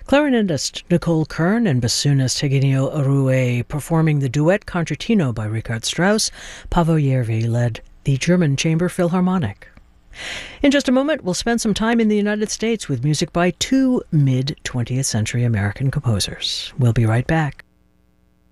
Clarinetist Nicole Kern and bassoonist Eugenio Arue performing the duet Concertino by Richard Strauss. Paavo Järvi led the German Chamber Philharmonic. In just a moment, we'll spend some time in the United States with music by two mid-20th century American composers. We'll be right back.